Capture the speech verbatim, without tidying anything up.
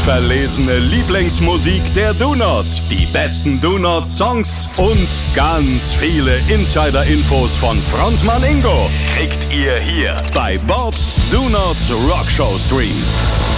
Verlesene Lieblingsmusik der Donuts, die besten Donut-Songs und ganz viele Insider-Infos von Frontmann Ingo kriegt ihr hier bei Bob's Donuts Rockshow Stream.